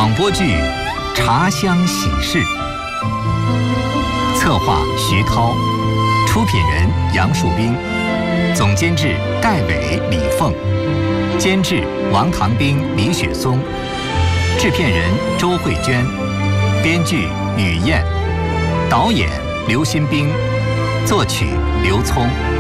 广播剧《茶香喜事》，策划徐涛，出品人杨树斌，总监制戴伟、李凤，监制王唐兵、李雪松，制片人周慧娟，编剧雨燕，导演刘新兵，作曲刘聪。